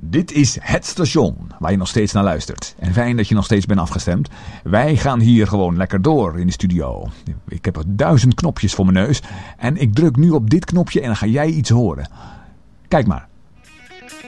Dit is het station waar je nog steeds naar luistert. En fijn dat je nog steeds bent afgestemd. Wij gaan hier gewoon lekker door in de studio. Ik heb 1000 knopjes voor mijn neus. En ik druk nu op dit knopje en dan ga jij iets horen. Kijk maar.